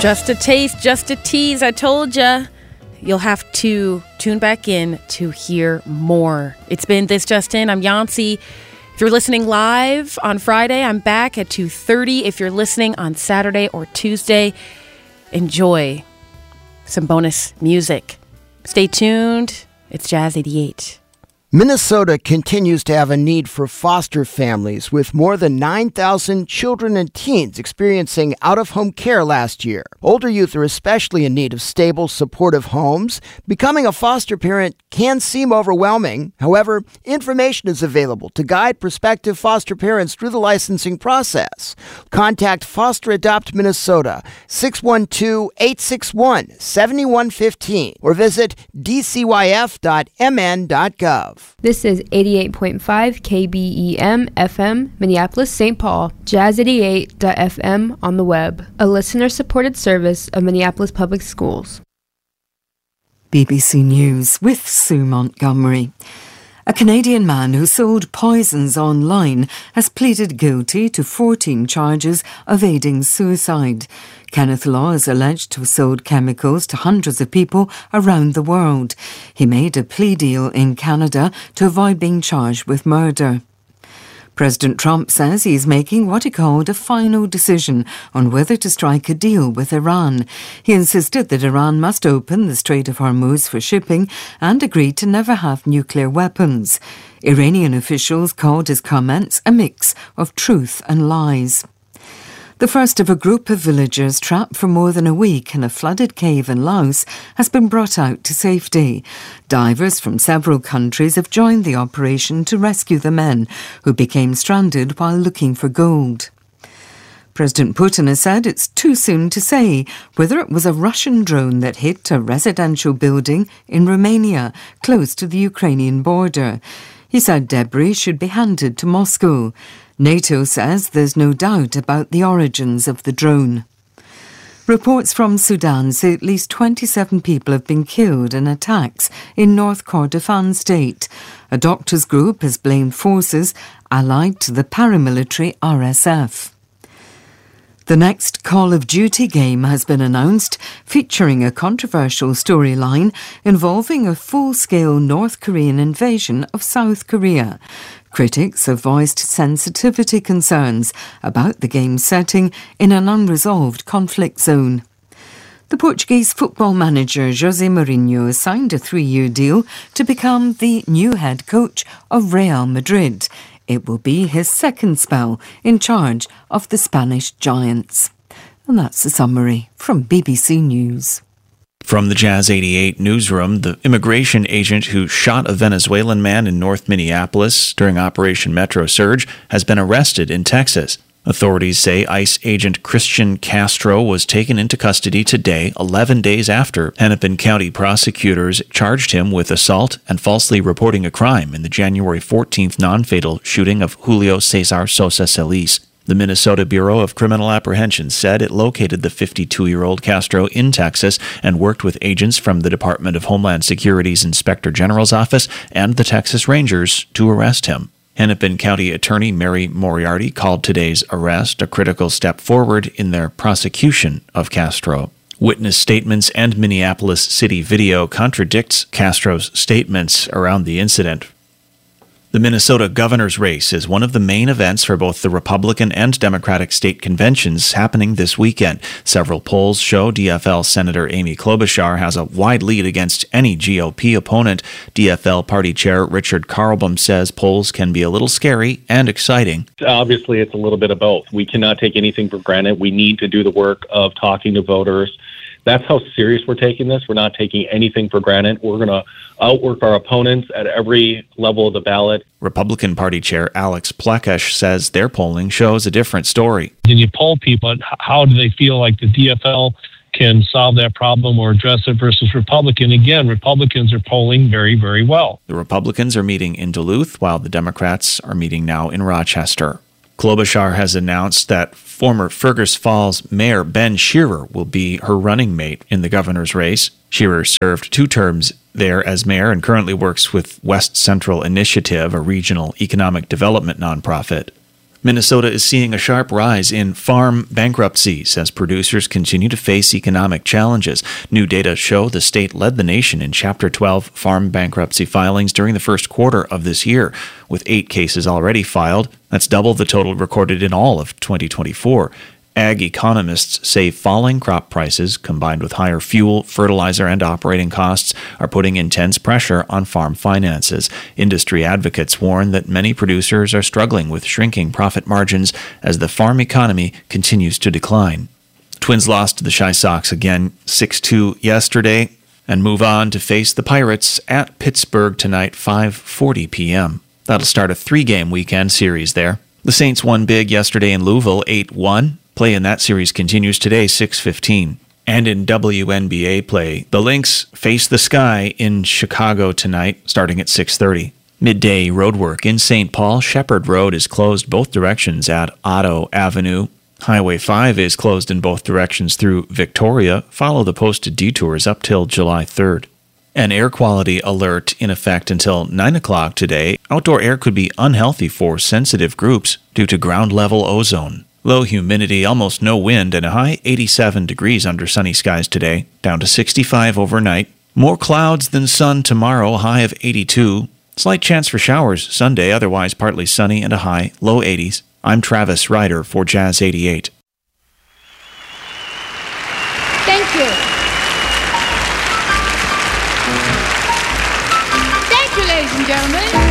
Just a taste, just a tease. I told ya. You'll have to tune back in to hear more. It's been This Just In. I'm Yancy. If you're listening live on Friday, I'm back at 2:30. If you're listening on Saturday or Tuesday, enjoy some bonus music. Stay tuned. It's Jazz 88. Minnesota continues to have a need for foster families, with more than 9,000 children and teens experiencing out-of-home care last year. Older youth are especially in need of stable, supportive homes. Becoming a foster parent can seem overwhelming. However, information is available to guide prospective foster parents through the licensing process. Contact Foster Adopt Minnesota, 612-861-7115, or visit dcyf.mn.gov. This is 88.5 KBEM FM, Minneapolis, St. Paul, Jazz88.fm on the web, a listener-supported service of Minneapolis Public Schools. BBC News with Sue Montgomery. A Canadian man who sold poisons online has pleaded guilty to 14 charges of aiding suicide. Kenneth Law is alleged to have sold chemicals to hundreds of people around the world. He made a plea deal in Canada to avoid being charged with murder. President Trump says he's making what he called a final decision on whether to strike a deal with Iran. He insisted that Iran must open the Strait of Hormuz for shipping and agreed to never have nuclear weapons. Iranian officials called his comments a mix of truth and lies. The first of a group of villagers trapped for more than a week in a flooded cave in Laos has been brought out to safety. Divers from several countries have joined the operation to rescue the men who became stranded while looking for gold. President Putin has said it's too soon to say whether it was a Russian drone that hit a residential building in Romania, close to the Ukrainian border. He said debris should be handed to Moscow. NATO says there's no doubt about the origins of the drone. Reports from Sudan say at least 27 people have been killed in attacks in North Kordofan state. A doctors' group has blamed forces allied to the paramilitary RSF. The next Call of Duty game has been announced, featuring a controversial storyline involving a full-scale North Korean invasion of South Korea. Critics have voiced sensitivity concerns about the game's setting in an unresolved conflict zone. The Portuguese football manager José Mourinho signed a 3-year deal to become the new head coach of Real Madrid. It will be his second spell in charge of the Spanish Giants. And that's a summary from BBC News. From the Jazz 88 newsroom, the immigration agent who shot a Venezuelan man in North Minneapolis during Operation Metro Surge has been arrested in Texas. Authorities say ICE agent Christian Castro was taken into custody today, 11 days after Hennepin County prosecutors charged him with assault and falsely reporting a crime in the January 14th non-fatal shooting of Julio Cesar Sosa Celis. The Minnesota Bureau of Criminal Apprehension said it located the 52-year-old Castro in Texas and worked with agents from the Department of Homeland Security's Inspector General's office and the Texas Rangers to arrest him. Hennepin County Attorney Mary Moriarty called today's arrest a critical step forward in their prosecution of Castro. Witness statements and Minneapolis city video contradicts Castro's statements around the incident. The Minnesota governor's race is one of the main events for both the Republican and Democratic state conventions happening this weekend. Several polls show DFL Senator Amy Klobuchar has a wide lead against any GOP opponent. DFL Party Chair Richard Carlbom says polls can be a little scary and exciting. Obviously, it's a little bit of both. We cannot take anything for granted. We need to do the work of talking to voters. That's how serious we're taking this. We're not taking anything for granted. We're going to outwork our opponents at every level of the ballot. Republican Party Chair Alex Plekesh says their polling shows a different story. When you poll people, how do they feel like the DFL can solve that problem or address it versus Republican? Again, Republicans are polling very, very well. The Republicans are meeting in Duluth, while the Democrats are meeting now in Rochester. Klobuchar has announced that former Fergus Falls Mayor Ben Shearer will be her running mate in the governor's race. Shearer served 2 terms there as mayor and currently works with West Central Initiative, a regional economic development nonprofit. Minnesota is seeing a sharp rise in farm bankruptcies as producers continue to face economic challenges. New data show the state led the nation in Chapter 12 farm bankruptcy filings during the first quarter of this year, with 8 cases already filed. That's double the total recorded in all of 2024. Ag economists say falling crop prices, combined with higher fuel, fertilizer, and operating costs, are putting intense pressure on farm finances. Industry advocates warn that many producers are struggling with shrinking profit margins as the farm economy continues to decline. Twins lost to the Chi Sox again 6-2 yesterday and move on to face the Pirates at Pittsburgh tonight, 5:40 p.m. That'll start a 3-game weekend series there. The Saints won big yesterday in Louisville, 8-1. Play in that series continues today, 6:15. And in WNBA play, the Lynx face the Sky in Chicago tonight, starting at 6:30. Midday roadwork in St. Paul. Shepherd Road is closed both directions at Otto Avenue. Highway 5 is closed in both directions through Victoria. Follow the posted detours up till July 3rd. An air quality alert in effect until 9 o'clock today. Outdoor air could be unhealthy for sensitive groups due to ground-level ozone. Low humidity, almost no wind, and a high 87 degrees under sunny skies today, down to 65 overnight. More clouds than sun tomorrow, high of 82. Slight chance for showers Sunday, otherwise partly sunny and a high, low 80s. I'm Travis Ryder for Jazz 88. Thank you. Thank you, ladies and gentlemen.